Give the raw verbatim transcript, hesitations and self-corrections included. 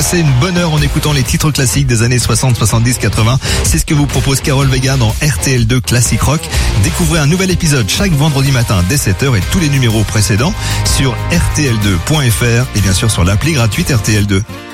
passer une bonne heure en écoutant les titres classiques des années soixante, soixante-dix, quatre-vingts. C'est ce que vous propose Carole Vega dans R T L deux Classic Rock. Découvrez un nouvel épisode chaque vendredi matin dès sept heures et tous les numéros précédents sur R T L deux point F R et bien sûr sur l'appli gratuite R T L deux.